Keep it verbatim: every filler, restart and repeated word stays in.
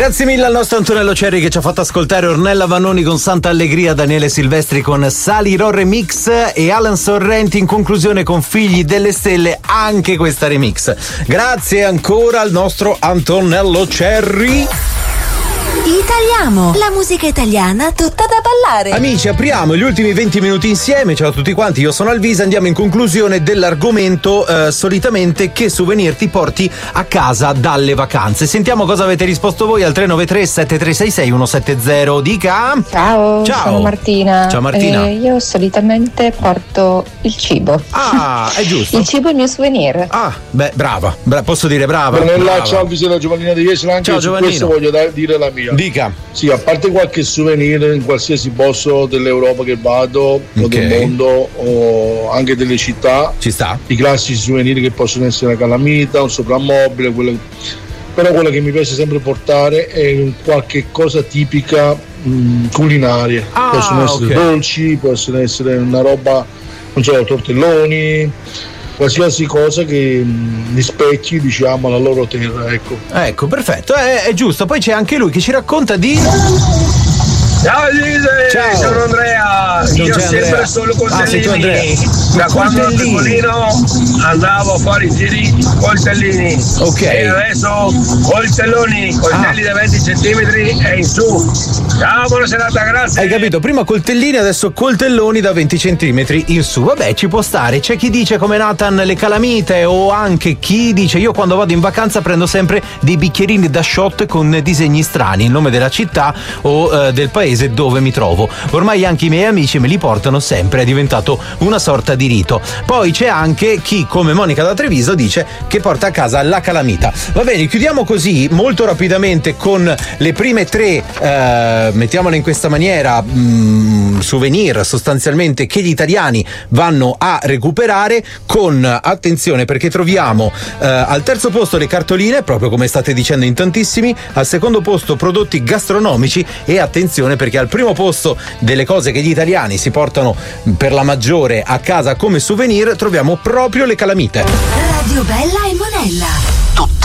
Grazie mille al nostro Antonello Cerri che ci ha fatto ascoltare Ornella Vannoni con Santa Allegria, Daniele Silvestri con Salirò Remix e Alan Sorrenti in conclusione con Figli delle Stelle, anche questa remix. Grazie ancora al nostro Antonello Cerri. Italiamo, la musica italiana tutta da ballare. Amici, apriamo gli ultimi venti minuti insieme. Ciao a tutti quanti, io sono Alvisa. Andiamo in conclusione dell'argomento eh, solitamente che souvenir ti porti a casa dalle vacanze. Sentiamo cosa avete risposto voi al tre nove tre sette tre sei sei uno sette zero. Dica. Ciao, Ciao. sono Martina. Ciao Martina. Eh, io solitamente porto il cibo. Ah, è giusto. Il cibo è il mio souvenir. Ah, beh, brava. Bra- posso dire brava. Brava. Ciao Alvisa da Giovannina di Jesolo. Anche Ciao, su Giovannino. questo voglio da- dire la mia. Dica. Sì, a parte qualche souvenir in qualsiasi posto dell'Europa che vado o Ok. del mondo o anche delle città, Ci sta. i classici souvenir che possono essere una calamita, un soprammobile, quello- però quello che mi piace sempre portare è qualche cosa tipica mh, culinaria. Ah, possono essere ok. dolci, possono essere una roba, non so, tortelloni, qualsiasi cosa che mh, rispecchi, diciamo, la loro terra, ecco. Ecco, perfetto, è, è giusto. Poi c'è anche lui che ci racconta di. Ciao Gise, Ciao. sono Andrea, Non io c'è sempre Andrea. solo Ah, sei tu, Andrea. coltellini, da quando ero Coltellini. piccolino andavo a fare i giri coltellini, Ok. e adesso coltelloni, coltelli Ah. da venti centimetri e in su. Ciao, buona serata, grazie. Hai capito? Prima coltellini, adesso coltelloni da venti centimetri in su. Vabbè, ci può stare. C'è chi dice come Nathan le calamite, o anche chi dice io quando vado in vacanza prendo sempre dei bicchierini da shot con disegni strani, il nome della città o eh, del paese dove mi trovo. Ormai anche i miei amici me li portano sempre, è diventato una sorta di rito. Poi c'è anche chi, come Monica da Treviso, dice che porta a casa la calamita. Va bene, chiudiamo così molto rapidamente con le prime tre, eh, mettiamole in questa maniera, mh, souvenir sostanzialmente che gli italiani vanno a recuperare, con attenzione perché troviamo eh, al terzo posto le cartoline, proprio come state dicendo in tantissimi, al secondo posto prodotti gastronomici e attenzione perché al primo posto delle cose che gli italiani si portano per la maggiore a casa come souvenir troviamo proprio le calamite. Radio Bella e Monella.